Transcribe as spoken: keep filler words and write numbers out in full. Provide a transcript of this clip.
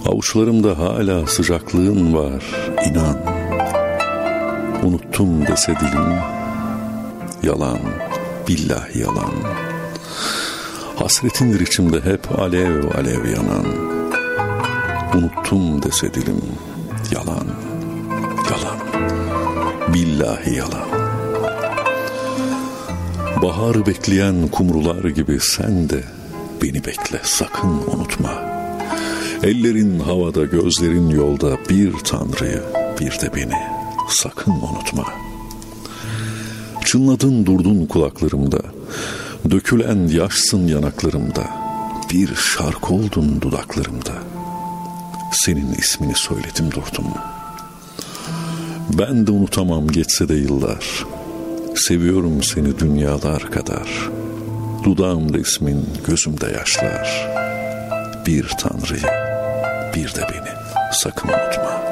Avuçlarımda hala sıcaklığın var, inan. Unuttum dese dilim, yalan, billahi yalan. Hasretindir içimde hep alev alev yanan. Unuttum dese dilim, yalan, yalan, billahi yalan. Baharı bekleyen kumrular gibi sen de beni bekle, sakın unutma. Ellerin havada, gözlerin yolda, bir Tanrı'yı, bir de beni sakın unutma. Çınladın durdun kulaklarımda, dökülen yaşsın yanaklarımda, bir şarkı oldun dudaklarımda. Senin ismini söyledim durdum. Ben de unutamam geçse de yıllar. Seviyorum seni dünyalar kadar. Dudağımda ismin, gözümde yaşlar. Bir Tanrı'yı, bir de beni sakın unutma.